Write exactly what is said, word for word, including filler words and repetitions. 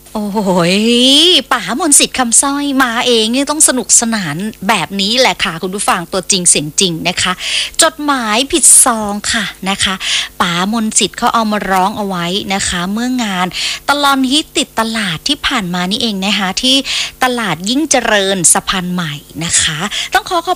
โอ้โหป๋ามนต์สิทธิ์คำสร้อยมาเองเนี่ยต้องสนุกสนานแบบนี้แหละค่ะคุณผู้ฟังตัวจริงเสียงจริงนะคะจดหมายผิดซองค่ะนะคะป๋ามนต์สิทธิ์เขาเอามาร้องเอาไว้นะคะเมื่องานตลอดฮิตติดตลาดที่ผ่านมานี่เองนะคะที่ตลาดยิ่งเจริญสะพานใหม่นะคะต้องขอขอบ